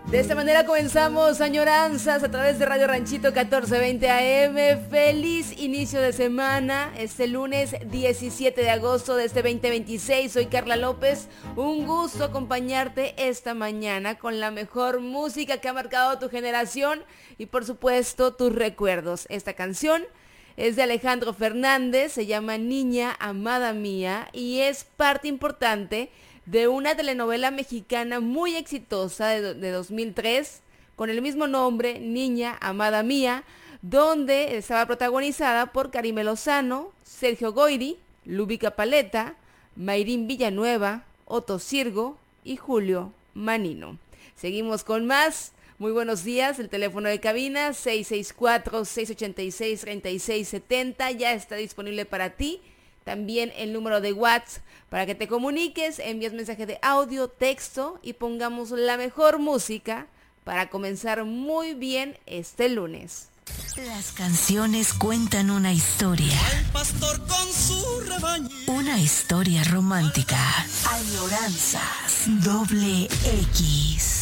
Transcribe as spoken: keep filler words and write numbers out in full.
De esta manera comenzamos Añoranzas a través de Radio Ranchito catorce veinte A M. Feliz inicio de semana, este lunes diecisiete de agosto de este veinte veintiséis. Soy Carla López, un gusto acompañarte esta mañana con la mejor música que ha marcado tu generación y por supuesto tus recuerdos. Esta canción es de Alejandro Fernández, se llama Niña Amada Mía y es parte importante de una telenovela mexicana muy exitosa de, de dos mil tres, con el mismo nombre, Niña Amada Mía, donde estaba protagonizada por Karime Lozano, Sergio Goyri, Lúbica Paleta, Mayrín Villanueva, Otto Sirgo y Julio Manino. Seguimos con más. Muy buenos días, el teléfono de cabina seis seis cuatro, seis ocho seis, tres seis siete cero ya está disponible para ti. También el número de WhatsApp para que te comuniques, envías mensaje de audio, texto y pongamos la mejor música para comenzar muy bien este lunes. Las canciones cuentan una historia. Al pastor con su rebaño. Una historia romántica. Añoranzas. Doble X.